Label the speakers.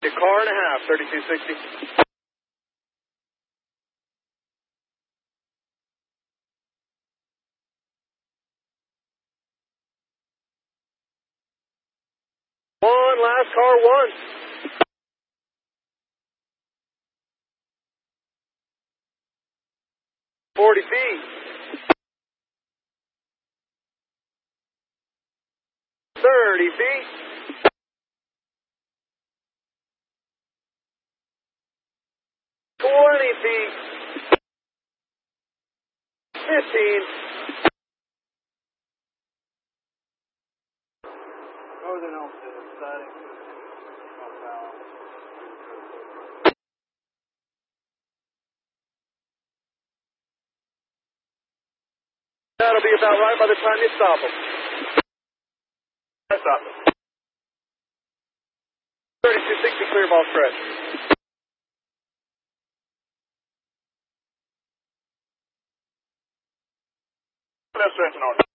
Speaker 1: A car and a half, 3260. One, last car, one. $40 feet. 30 feet. 20 feet. 15. Northern Homestead, exciting. That'll be about right by the time you stop them. Stop them. 3260 clear ball stretch. Left stretch north.